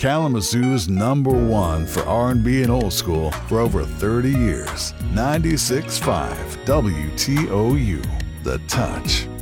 Kalamazoo's #1 for R&B and old school for over 30 years. 96.5 WTOU, The Touch.